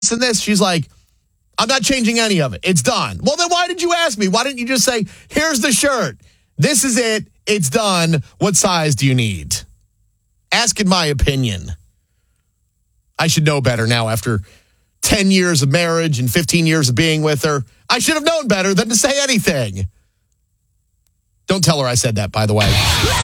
and this. She's like, I'm not changing any of it. It's done. Well, then why did you ask me? Why didn't you just say, here's the shirt. This is it. It's done. What size do you need? Asking my opinion. I should know better now after 10 years of marriage and 15 years of being with her. I should have known better than to say anything. Don't tell her I said that, by the way.